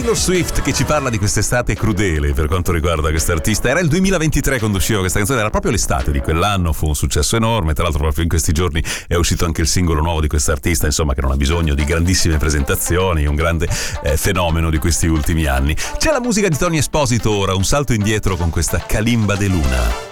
Taylor Swift che ci parla di quest'estate crudele per quanto riguarda quest'artista. Era il 2023 quando usciva questa canzone, era proprio l'estate di quell'anno, fu un successo enorme. Tra l'altro proprio in questi giorni è uscito anche il singolo nuovo di quest'artista, insomma, che non ha bisogno di grandissime presentazioni, un grande fenomeno di questi ultimi anni. C'è la musica di Tony Esposito ora, un salto indietro con questa Kalimba de Luna.